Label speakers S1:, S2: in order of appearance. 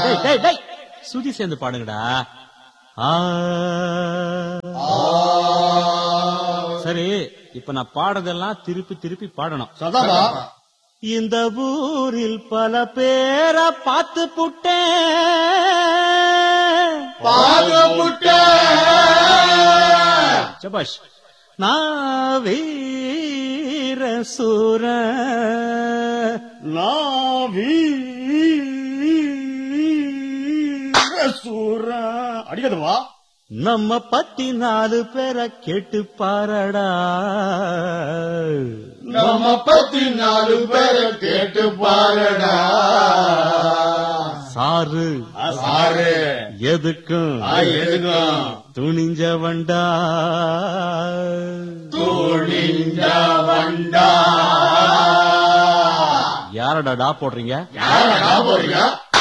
S1: சுதி சேர்ந்து பாடுங்கடா. சரி, இப்ப நான் பாடுறதெல்லாம் திருப்பி திருப்பி பாடணும். இந்த ஊரில் பல பேரை பார்த்து புட்டேன். சபாஷ். நான் வீர சூர
S2: அடிக்கதுவா.
S1: நம்ம பத்தி 4 பேரை கேட்டு பாரடா.
S2: நம்ம பத்தி 4 பேரை கேட்டு பாரடா.
S1: சாரு எதுக்கும் துணிஞ்சவண்டா. யாரடா போடுறீங்க?